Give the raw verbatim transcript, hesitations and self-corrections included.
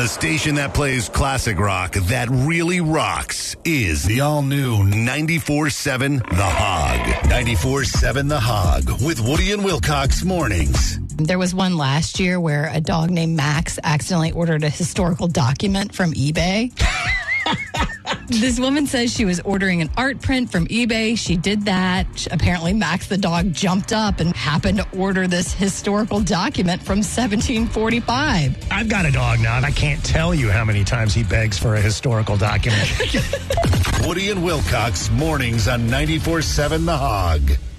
The station that plays classic rock that really rocks is the all-new ninety-four seven The Hog. ninety-four seven The Hog with Woody and Wilcox mornings. There was one last year where a dog named Max accidentally ordered a historical document from eBay. This woman says she was ordering an art print from eBay. She did that. Apparently, Max the dog jumped up and happened to order this historical document from seventeen forty-five. I've got a dog now, and I can't tell you how many times he begs for a historical document. Woody and Wilcox mornings on ninety-four seven The Hog.